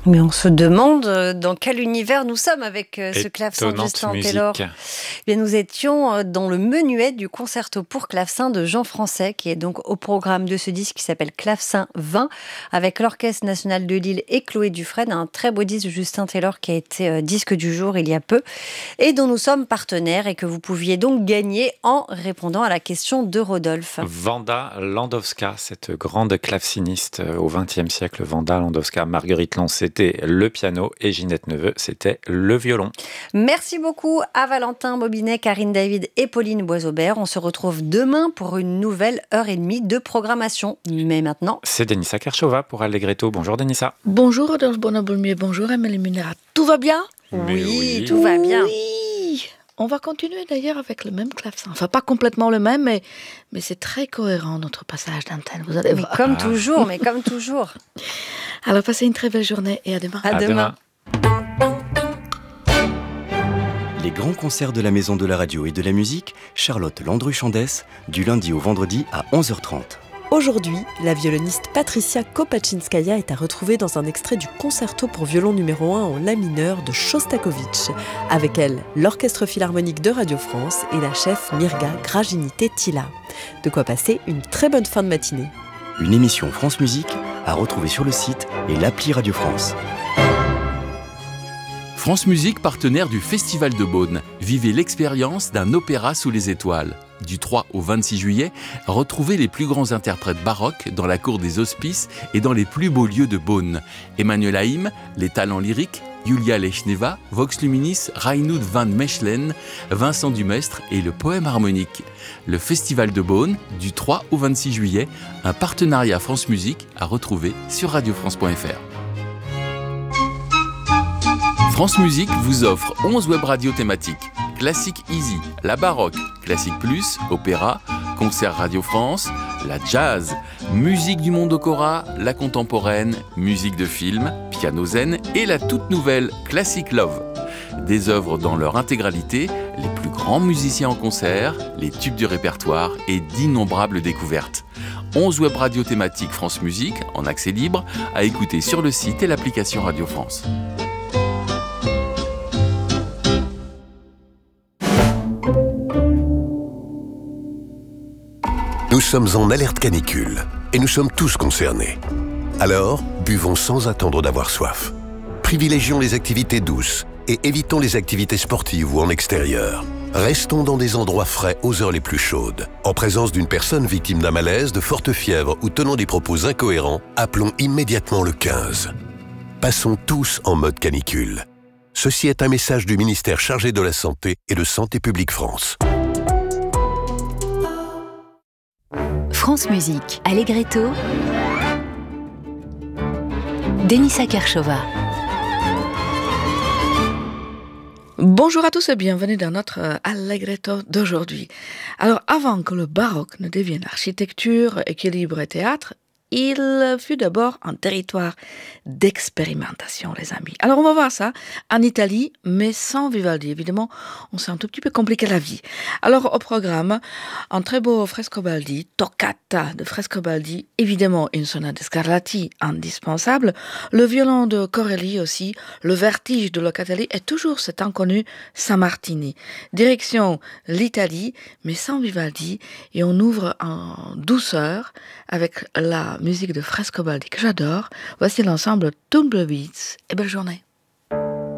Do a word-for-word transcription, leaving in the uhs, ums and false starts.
Mais on se demande dans quel univers nous sommes avec ce clavecin de Justin Taylor. Eh bien, nous étions dans le menuet du concerto pour clavecin de Jean Français, qui est donc au programme de ce disque qui s'appelle Clavecin vingt, avec l'Orchestre National de Lille et Chloé Dufresne, un très beau disque de Justin Taylor qui a été disque du jour il y a peu, et dont nous sommes partenaires et que vous pouviez donc gagner en répondant à la question de Rodolphe. Wanda Landowska, cette grande claveciniste au vingtième siècle, Wanda Landowska, Marguerite Long, c'était le piano et Ginette Neveu, c'était le violon. Merci beaucoup à Valentin Bobinet, Karine David et Pauline Boisaubert. On se retrouve demain pour une nouvelle heure et demie de programmation. Mais maintenant... C'est Denissa Kershova pour Allegretto. Bonjour Denissa. Bonjour Rodolphe Bonabulmier, bonjour Amélie Munera. Tout va bien ? oui, oui, tout va bien. Oui. On va continuer d'ailleurs avec le même clavecin. Enfin, pas complètement le même, mais, mais c'est très cohérent notre passage d'antenne. Vous allez mais voir. Comme ah. toujours, mais comme toujours. Alors, passez une très belle journée et à demain. À, à demain. demain. Les grands concerts de la Maison de la Radio et de la Musique, Charlotte Landru-Chandès, du lundi au vendredi à onze heures trente. Aujourd'hui, la violoniste Patricia Kopachinskaya est à retrouver dans un extrait du concerto pour violon numéro un en la mineur de Shostakovich. Avec elle, l'Orchestre Philharmonique de Radio France et la chef Mirga Grajini-Tettila. De quoi passer une très bonne fin de matinée. Une émission France Musique à retrouver sur le site et l'appli Radio France. France Musique, partenaire du Festival de Beaune. Vivez l'expérience d'un opéra sous les étoiles. Du trois au vingt-six juillet, retrouvez les plus grands interprètes baroques dans la cour des Hospices et dans les plus beaux lieux de Beaune. Emmanuel Haïm, les talents lyriques, Julia Lechneva, Vox Luminis, Reinoud van Mechelen, Vincent Dumestre et le poème harmonique. Le Festival de Beaune, du trois au vingt-six juillet, un partenariat France Musique à retrouver sur radio france point f r. France Musique vous offre onze web radios thématiques. Classique Easy, la baroque, Classique Plus, opéra, concert Radio France, la jazz, musique du monde Okora, la contemporaine, musique de film, piano zen et la toute nouvelle Classic Love. Des œuvres dans leur intégralité, les plus grands musiciens en concert, les tubes du répertoire et d'innombrables découvertes. onze web radios thématiques France Musique, en accès libre, à écouter sur le site et l'application Radio France. Nous sommes en alerte canicule et nous sommes tous concernés. Alors, buvons sans attendre d'avoir soif. Privilégions les activités douces et évitons les activités sportives ou en extérieur. Restons dans des endroits frais aux heures les plus chaudes. En présence d'une personne victime d'un malaise, de forte fièvre ou tenant des propos incohérents, appelons immédiatement le quinze. Passons tous en mode canicule. Ceci est un message du ministère chargé de la Santé et de Santé publique France. France Musique, Allegretto, Denissa Kershova. Bonjour à tous et bienvenue dans notre Allegretto d'aujourd'hui. Alors, avant que le baroque ne devienne architecture, équilibre et théâtre, il fut d'abord un territoire d'expérimentation, les amis. Alors, on va voir ça en Italie, mais sans Vivaldi. Évidemment, on s'est un tout petit peu compliqué la vie. Alors, au programme, un très beau Frescobaldi, Toccata de Frescobaldi, évidemment une sonate de Scarlatti indispensable, le violon de Corelli aussi, le vertige de Locatelli et toujours cet inconnu Sammartini. Direction l'Italie, mais sans Vivaldi, et on ouvre en douceur avec la musique de Frescobaldi que j'adore. Voici l'ensemble Tumbleweeds et belle journée.